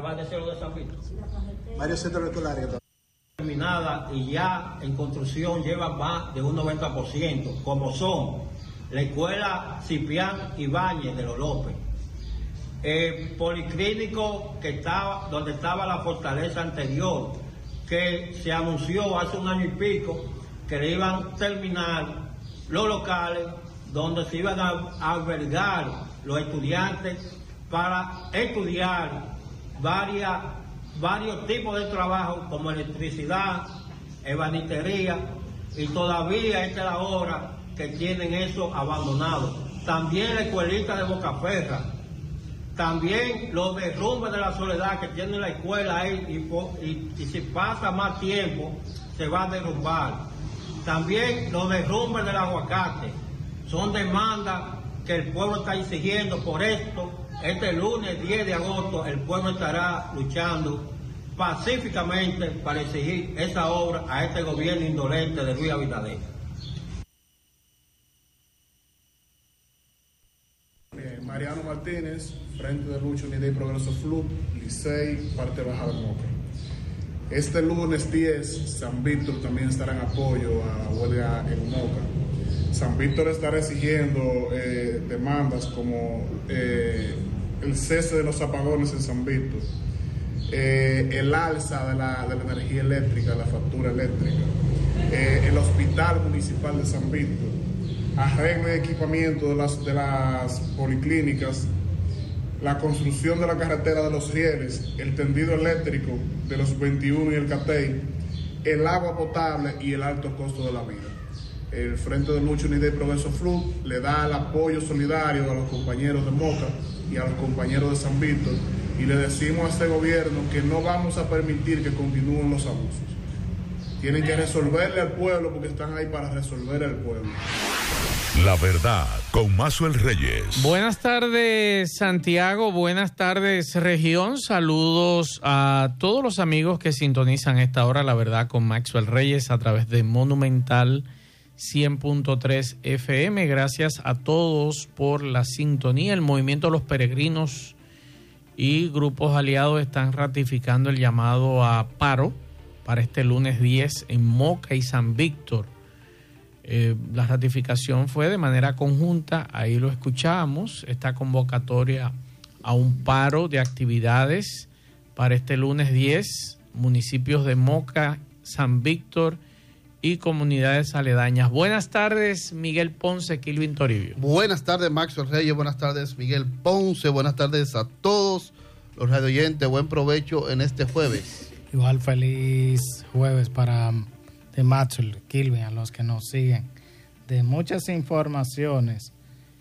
va a decir lo de San Víctor. Varios centros escolares Terminada y ya en construcción lleva más de un 90%, como son la escuela Ciprián Ibáñez de Los López, el policlínico que estaba donde estaba la fortaleza anterior, que se anunció hace un año y pico que le iban a terminar los locales donde se iban a albergar los estudiantes para estudiar varios tipos de trabajo como electricidad, ebanistería, y todavía esta es la hora que tienen eso abandonado. También la escuelita de Bocaferra, también los derrumbes de la Soledad que tiene la escuela ahí y si pasa más tiempo se va a derrumbar. También los derrumbes del Aguacate son demandas que el pueblo está exigiendo. Por esto, este lunes 10 de agosto el pueblo estará luchando pacíficamente para exigir esa obra a este gobierno indolente de Luis Abinader. Mariano Martínez, Frente de Lucha, Unidad y Progreso FLUP, Licey, parte baja de Moca. Este lunes 10, San Víctor también estará en apoyo a la huelga en Moca. San Víctor estará exigiendo demandas como el cese de los apagones en San Víctor, el alza de la energía eléctrica, la factura eléctrica, el hospital municipal de San Víctor, arreglo y equipamiento de las policlínicas, la construcción de la carretera de los rieles, el tendido eléctrico de los 21 y el CATEI, el agua potable y el alto costo de la vida. El Frente de Lucha, Unidad y Progreso FLUP le da el apoyo solidario a los compañeros de Moca y a los compañeros de San Víctor, y le decimos a este gobierno que no vamos a permitir que continúen los abusos. Tienen que resolverle al pueblo porque están ahí para resolver al pueblo. La verdad, con Maxwell Reyes. Buenas tardes, Santiago. Buenas tardes, región. Saludos a todos los amigos que sintonizan esta hora, La Verdad, con Maxwell Reyes a través de Monumental 100.3 FM. Gracias a todos por la sintonía. El movimiento de los peregrinos y grupos aliados están ratificando el llamado a paro para este lunes 10 en Moca y San Víctor. La ratificación fue de manera conjunta, ahí lo escuchamos, esta convocatoria a un paro de actividades para este lunes 10, municipios de Moca, San Víctor y comunidades aledañas. Buenas tardes, Miguel Ponce, Kilvin Toribio. Buenas tardes, Maxwell Reyes. Buenas tardes, Miguel Ponce. Buenas tardes a todos los radioyentes. Buen provecho en este jueves. Igual feliz jueves para de Maxwell, Kilvin, a los que nos siguen. De muchas informaciones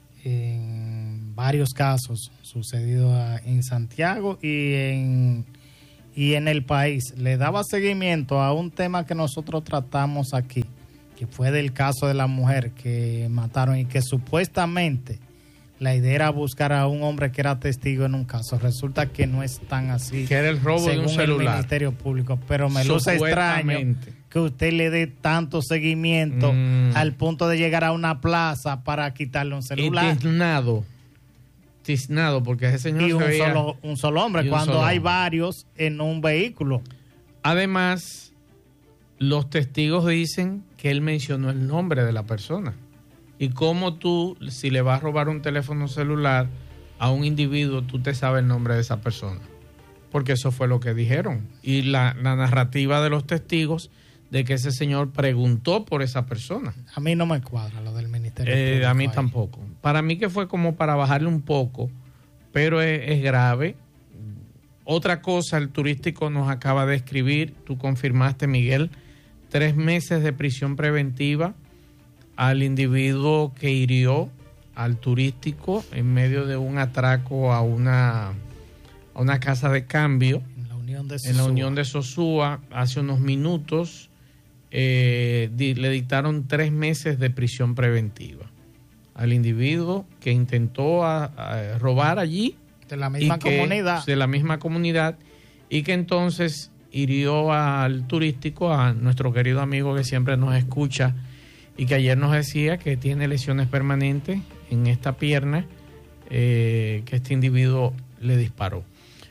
en varios casos sucedidos en Santiago y en el país. Le daba seguimiento a un tema que nosotros tratamos aquí, que fue del caso de la mujer que mataron y que supuestamente la idea era buscar a un hombre que era testigo en un caso. Resulta que no es tan así. Que era el robo de un celular. Según el Ministerio Público. Pero me luce extraño que usted le dé tanto seguimiento al punto de llegar a una plaza para quitarle un celular. Y tiznado, porque ese señor y un solo hombre, cuando hay varios en un vehículo. Además, los testigos dicen que él mencionó el nombre de la persona. Y cómo tú, si le vas a robar un teléfono celular a un individuo, tú te sabes el nombre de esa persona. Porque eso fue lo que dijeron. Y la narrativa de los testigos de que ese señor preguntó por esa persona. A mí no me cuadra lo del Ministerio Público. A mí tampoco. Para mí que fue como para bajarle un poco, pero es grave. Otra cosa, el turístico nos acaba de escribir, tú confirmaste, Miguel, 3 meses de prisión preventiva al individuo que hirió al turístico en medio de un atraco a una casa de cambio en la Unión de Sosúa hace unos minutos. Le dictaron 3 meses de prisión preventiva al individuo que intentó robar allí de la misma comunidad y que entonces hirió al turístico, a nuestro querido amigo que siempre nos escucha y que ayer nos decía que tiene lesiones permanentes en esta pierna, que este individuo le disparó.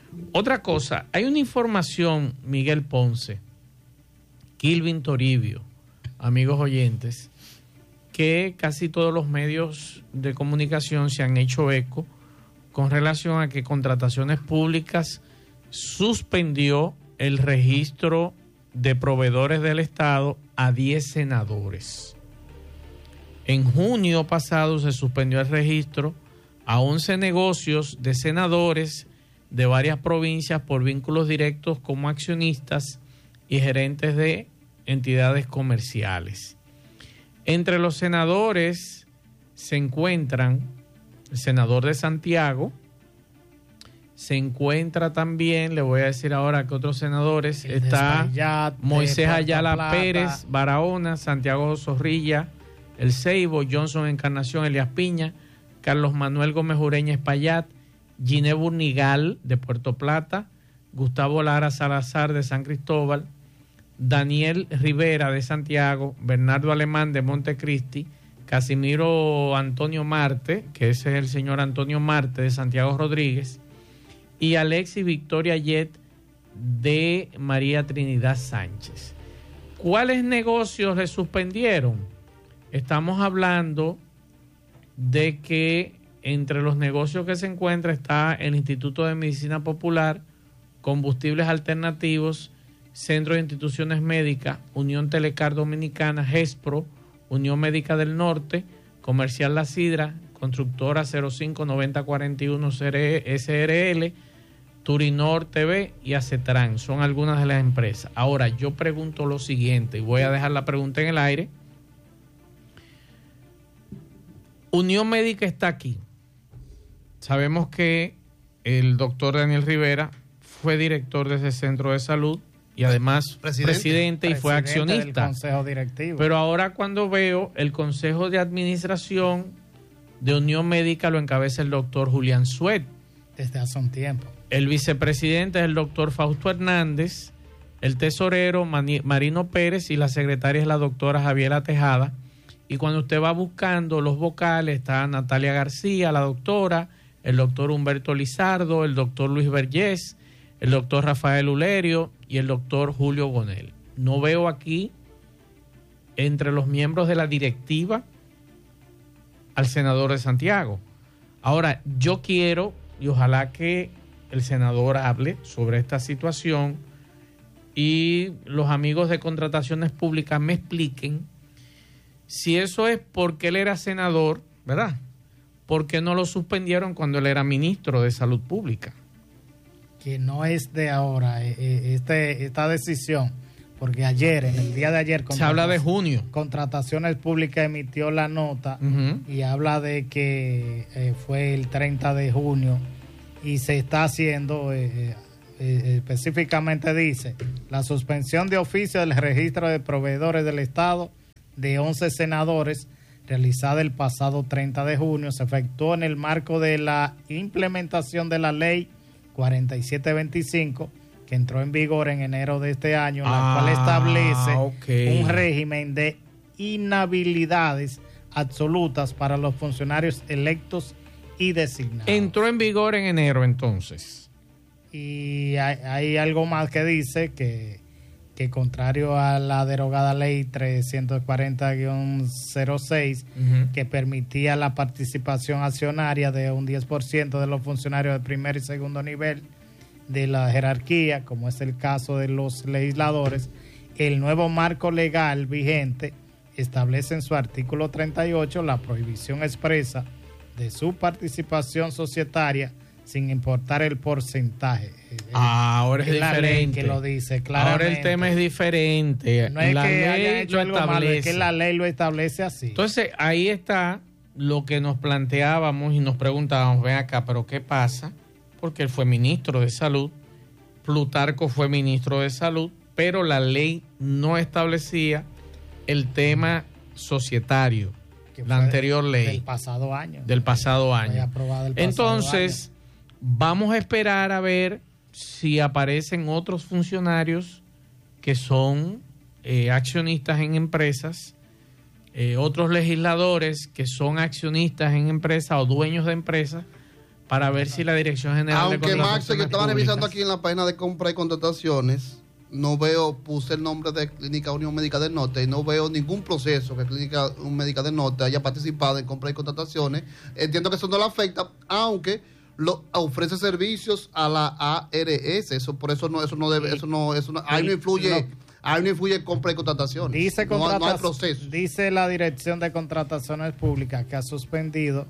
Otra cosa, hay una información, Miguel Ponce, Kilvin Toribio, amigos oyentes, que casi todos los medios de comunicación se han hecho eco con relación a que Contrataciones Públicas suspendió el registro de proveedores del Estado a 10 senadores. En junio pasado se suspendió el registro a 11 negocios de senadores de varias provincias por vínculos directos como accionistas y gerentes de entidades comerciales. Entre los senadores se encuentran el senador de Santiago, se encuentra también, le voy a decir ahora que otros senadores, está Moisés Ayala Pérez, Barahona, Santiago Zorrilla, El Ceibo, Johnson Encarnación, Elias Piña, Carlos Manuel Gómez Ureña Espaillat, Giné Burnigal de Puerto Plata, Gustavo Lara Salazar de San Cristóbal, Daniel Rivera de Santiago, Bernardo Alemán de Montecristi, Casimiro Antonio Marte, que ese es el señor Antonio Marte de Santiago Rodríguez, y Alexis Victoria Yet de María Trinidad Sánchez. ¿Cuáles negocios le suspendieron? Estamos hablando de que entre los negocios que se encuentra está el Instituto de Medicina Popular, Combustibles Alternativos, Centro de Instituciones Médicas, Unión Telecar Dominicana, GESPRO, Unión Médica del Norte, Comercial La Sidra, Constructora 059041 SRL, Turinor TV y Acetran. Son algunas de las empresas. Ahora, yo pregunto lo siguiente, y voy a dejar la pregunta en el aire. Unión Médica está aquí. Sabemos que el doctor Daniel Rivera fue director de ese centro de salud y además presidente y fue accionista del consejo directivo. Pero ahora cuando veo el consejo de administración de Unión Médica lo encabeza el doctor Julián Suet. Desde hace un tiempo. El vicepresidente es el doctor Fausto Hernández, el tesorero Marino Pérez y la secretaria es la doctora Javiera Tejada. Y cuando usted va buscando los vocales, está Natalia García, la doctora, el doctor Humberto Lizardo, el doctor Luis Vergés, el doctor Rafael Ulerio y el doctor Julio Gonel. No veo aquí, entre los miembros de la directiva, al senador de Santiago. Ahora, yo quiero, y ojalá que el senador hable sobre esta situación y los amigos de Contrataciones Públicas me expliquen si eso es porque él era senador, ¿verdad? ¿Por qué no lo suspendieron cuando él era ministro de Salud Pública? Que no es de ahora esta decisión, porque ayer, en el día de ayer, se habla de junio. Contrataciones Públicas emitió la nota y habla de que fue el 30 de junio y se está haciendo, específicamente dice, la suspensión de oficio del registro de proveedores del Estado de 11 senadores realizada el pasado 30 de junio se efectuó en el marco de la implementación de la ley 4725 que entró en vigor en enero de este año, la cual establece un régimen de inhabilidades absolutas para los funcionarios electos y designados. Entró en vigor en enero entonces. Y hay algo más que dice que contrario a la derogada ley 340-06 que permitía la participación accionaria de un 10% de los funcionarios de primer y segundo nivel de la jerarquía, como es el caso de los legisladores, el nuevo marco legal vigente establece en su artículo 38 la prohibición expresa de su participación societaria sin importar el porcentaje. Ahora es diferente. Que lo dice claramente. Ahora el tema es diferente. No es la que ley hayan hecho lo algo malo, establece. es que la ley lo establece así. Entonces, ahí está lo que nos planteábamos y nos preguntábamos, ven acá, pero ¿qué pasa? Porque él fue ministro de Salud, Plutarco fue ministro de Salud, pero la ley no establecía el tema societario, la anterior ley. Del pasado año. Del pasado año. Fue aprobada el pasado Entonces, año. Vamos a esperar a ver si aparecen otros funcionarios que son accionistas en empresas, otros legisladores que son accionistas en empresas o dueños de empresas, para ver si la Dirección General de Aunque Max, Contrataciones yo estaba Públicas, revisando aquí en la página de compra y contrataciones, no veo, puse el nombre de Clínica Unión Médica del Norte y no veo ningún proceso que Clínica Unión Médica del Norte haya participado en compra y contrataciones. Entiendo que eso no le afecta, aunque ofrece servicios a la ARS. Eso por eso no debe, ahí no influye. Ahí no influye compra y contrataciones. Dice, no hay proceso. Dice la Dirección de Contrataciones Públicas que ha suspendido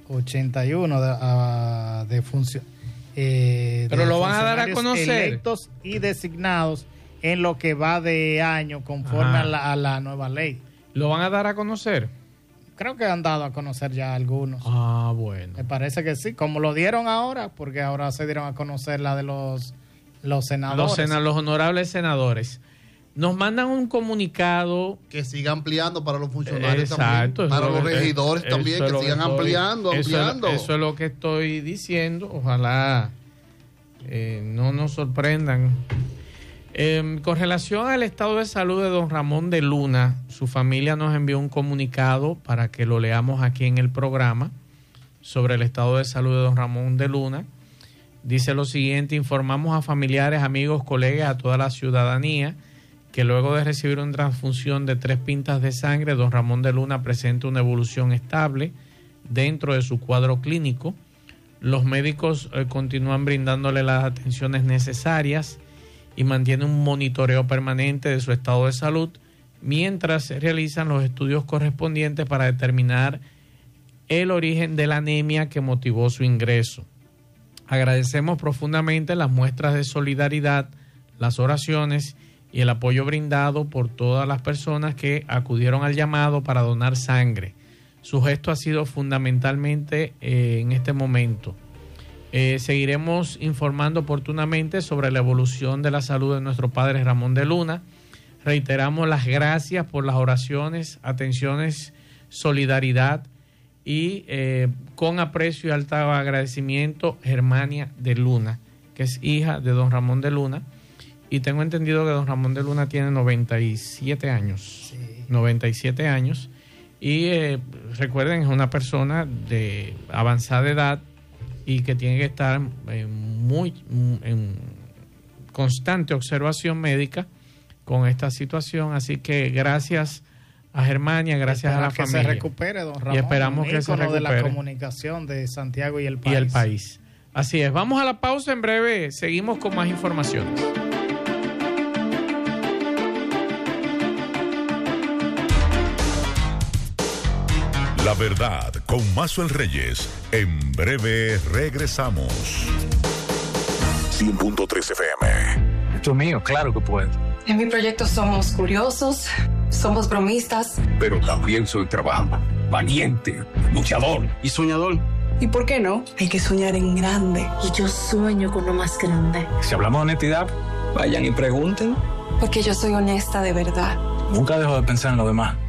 81 de función. Pero lo van a dar a conocer. Electos y designados en lo que va de año conforme a la nueva ley. ¿Lo van a dar a conocer? Creo que han dado a conocer ya algunos. Ah, bueno. Me parece que sí, como lo dieron ahora, porque ahora se dieron a conocer la de los senadores. Los honorables senadores. Nos mandan un comunicado que siga ampliando para los funcionarios. Exacto, también, para los regidores también, que sigan ampliando. Eso es lo que estoy diciendo. Ojalá no nos sorprendan. Con relación al estado de salud de don Ramón de Luna, su familia nos envió un comunicado para que lo leamos aquí en el programa sobre el estado de salud de don Ramón de Luna. Dice lo siguiente: informamos a familiares, amigos, colegas, a toda la ciudadanía que luego de recibir una transfusión de 3 pintas de sangre, don Ramón de Luna presenta una evolución estable dentro de su cuadro clínico. Los médicos continúan brindándole las atenciones necesarias y mantienen un monitoreo permanente de su estado de salud mientras se realizan los estudios correspondientes para determinar el origen de la anemia que motivó su ingreso. Agradecemos profundamente las muestras de solidaridad, las oraciones y el apoyo brindado por todas las personas que acudieron al llamado para donar sangre. Su gesto ha sido fundamentalmente en este momento. Seguiremos informando oportunamente sobre la evolución de la salud de nuestro padre Ramón de Luna. Reiteramos las gracias por las oraciones, atenciones, solidaridad y con aprecio y alto agradecimiento, Germania de Luna, que es hija de don Ramón de Luna. Y tengo entendido que don Ramón de Luna tiene 97 años. Sí. 97 años. Y recuerden, es una persona de avanzada edad y que tiene que estar en constante observación médica con esta situación. Así que gracias a Germania, gracias a la familia. Que se recupere, don Ramón. Y esperamos que se recupere. De la comunicación de Santiago y el país. Así es. Vamos a la pausa. En breve seguimos con más informaciones. La verdad, con Maxwell Reyes. En breve regresamos. 100.3 FM. Esto es mío, claro que puedo. En mi proyecto somos curiosos, somos bromistas. Pero también soy trabajador, valiente, luchador y soñador. ¿Y por qué no? Hay que soñar en grande. Y yo sueño con lo más grande. Si hablamos de honestidad, vayan y pregunten. Porque yo soy honesta de verdad. Nunca dejo de pensar en lo demás.